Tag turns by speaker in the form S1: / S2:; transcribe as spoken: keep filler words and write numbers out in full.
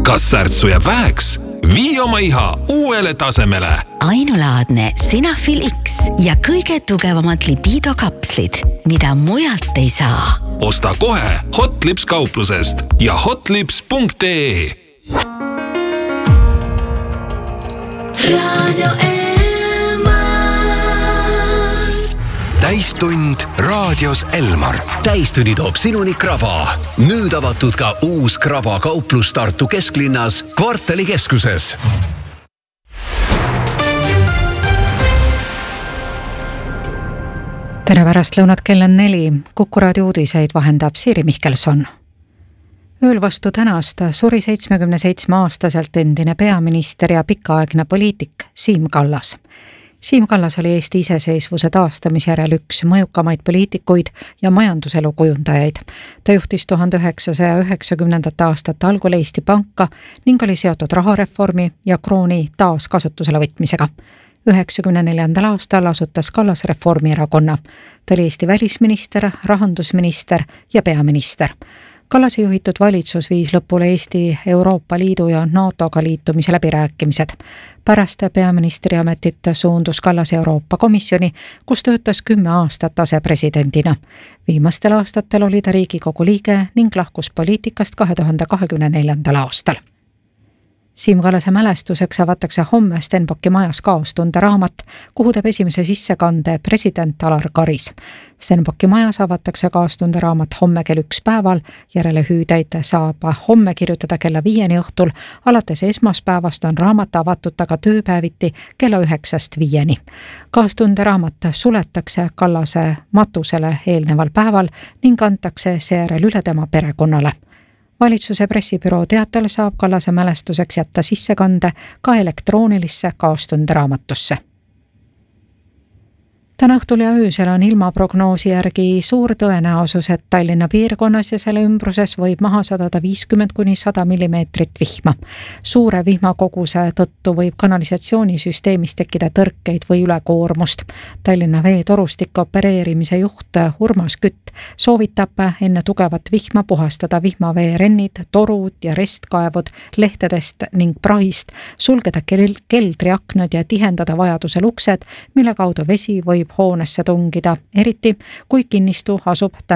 S1: Kas särtsu jääb väheks? Vii oma iha uuele tasemele.
S2: Ainulaadne Senafil X ja kõige tugevamad libido-kapslid, mida mujalt ei saa.
S1: Osta kohe Hotlips kauplusest ja hotlips punkt ee.
S2: Radio
S3: Täistund raadios Elmar. Täistunni toob sinuni Kraba. Nüüd avatud ka uus Kraba kauplus Tartu kesklinnas Kvartali keskuses.
S4: Tere pärast lõunat kell on neli. Kuku raadio uudiseid vahendab Siiri Mihkelson. Ööl vastu tänast suri seitsmekümne seitsme aastaselt endine peaminister ja pikaaegne poliitik Siim Kallas. Siim Kallas oli Eesti iseseisvuse taastamise järel üks mõjukamaid poliitikuid ja majanduselu kujundajaid. Ta juhtis tuhande üheksasaja üheksakümnendate aastat algul Eesti Panka ning oli seotud rahareformi ja krooni taas kasutusele võtmisega. üheksakümne neljandal aastal asutas Kallas Reformierakonna. Ta oli Eesti välisminister, rahandusminister ja peaminister. Kallase juhitud valitsus viis lõpule Eesti Euroopa Liidu ja NATOga liitumise läbirääkimised. Pärast peaministri ametit suundus Kallas Euroopa Komisjoni, kus töötas kümme aastat asepresidendina. Viimastel aastatel oli ta Riigikogu liige ning lahkus poliitikast kahe tuhande kahekümne neljandal aastal. Siim Kallase mälestuseks avatakse homme Stenbocki majas kaostunde raamat, kuhu teeb esimese sissekande president Alar Karis. Stenbocki majas avatakse kaostunde raamat homme kell üks päeval, järele hüüdeid saab homme kirjutada kella viieni õhtul, alates esmaspäevast on raamat avatud taga tööpäeviti kella üheksast viieni. Kaostunde raamat suletakse Kallase matusele eelneval päeval ning antakse seejärel üle tema perekonnale. Valitsuse pressibüroo teatel saab Kallase mälestuseks jätta sissekande ka elektroonilisse kaostunde raamatusse. Täna õhtul ja öösel on ilmaprognoosi järgi suur tõenäosus, et Tallinna piirkonnas ja selle ümbruses võib maha sadada viiskümmend kuni sada millimeetrit vihma. Suure vihmakoguse tõttu võib kanalisatsioonisüsteemis tekkida tõrkeid või ülekoormust. Tallinna veetorustike opereerimise juht Urmas Kütt soovitab enne tugevat vihma puhastada vihmaveerennid, torud ja restkaevud lehtedest ning prahist, sulgeda kel- keldriaknad ja tihendada vajadusel uksed, mille kaudu vesi võib hoonesse tungida, eriti kui kinnistu asub tänu